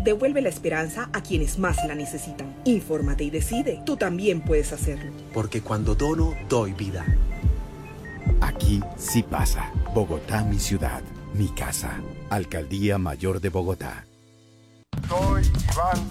devuelve la esperanza a quienes más la necesitan. Infórmate y decide. Tú también puedes hacerlo. Porque cuando dono, doy vida. Aquí sí pasa. Bogotá, mi ciudad, mi casa. Alcaldía Mayor de Bogotá. Soy Iván